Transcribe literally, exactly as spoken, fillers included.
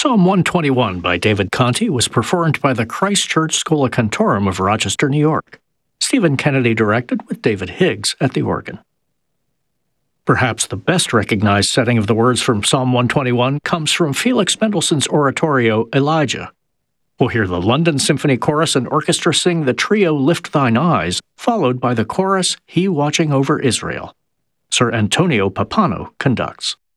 Psalm one twenty-one by David Conti was performed by the Christ Church School of Cantorum of Rochester, New York. Stephen Kennedy directed with David Higgs at the organ. Perhaps the best recognized setting of the words from Psalm one twenty-one comes from Felix Mendelssohn's oratorio Elijah. We'll hear the London Symphony Chorus and Orchestra sing the trio Lift Thine Eyes, followed by the chorus He Watching Over Israel. Sir Antonio Pappano conducts.